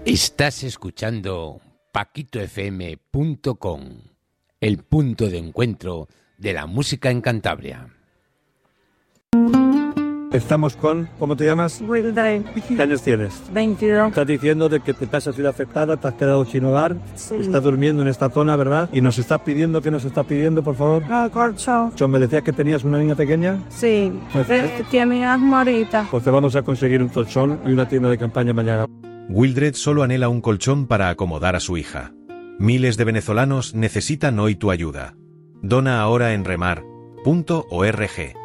Estás escuchando paquitofm.com, el punto de encuentro de la música en Cantabria. Estamos con, ¿cómo te llamas? Wildred. ¿Qué años tienes? 22. Estás diciendo de que te has sido afectada, te has quedado sin hogar, estás durmiendo en esta zona, ¿verdad? Y nos estás pidiendo, ¿qué nos estás pidiendo, por favor? Colchón. ¿Me decías que tenías una niña pequeña? Sí. Pues, Tiene asma ahorita. Pues te vamos a conseguir un colchón y una tienda de campaña mañana. Wildred solo anhela un colchón para acomodar a su hija. Miles de venezolanos necesitan hoy tu ayuda. Dona ahora en remar.org.